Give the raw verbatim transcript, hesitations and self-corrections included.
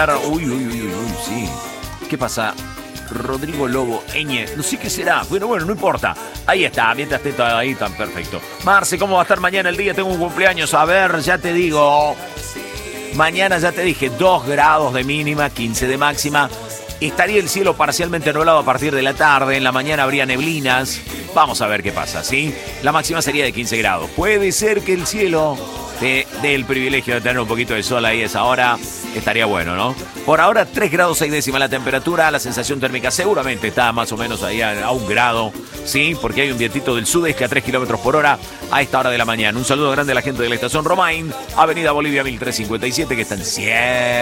Uy, uy, uy, uy, uy, sí. ¿Qué pasa? Rodrigo Lobo, Eñe, no sé qué será. Bueno, bueno, no importa. Ahí está, mientras esté todo ahí, tan perfecto. Marce, ¿cómo va a estar mañana el día? Tengo un cumpleaños. A ver, ya te digo. Mañana ya te dije, dos grados de mínima, quince de máxima. Estaría el cielo parcialmente nublado a partir de la tarde. En la mañana habría neblinas. Vamos a ver qué pasa, ¿sí? La máxima sería de quince grados. Puede ser que el cielo te dé el privilegio de tener un poquito de sol ahí a esa hora. Estaría bueno, ¿no? Por ahora, tres grados seis décimas la temperatura. La sensación térmica seguramente está más o menos ahí a, a un grado, ¿sí? Porque hay un vientito del sudeste a tres kilómetros por hora a esta hora de la mañana. Un saludo grande a la gente de la estación Romain, Avenida Bolivia mil trescientos cincuenta y siete, que están cien